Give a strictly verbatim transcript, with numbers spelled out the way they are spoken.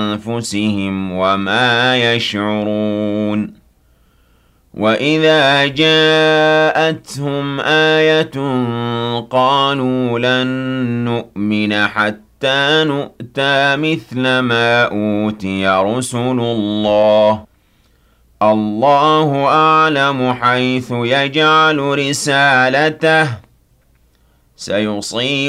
أنفسهم وما يشعرون وإذا جاءتهم آية قالوا لن نؤمن حتى نؤتى مثل ما أوتي رسل الله الله أعلم حيث يجعل رسالته سيصيب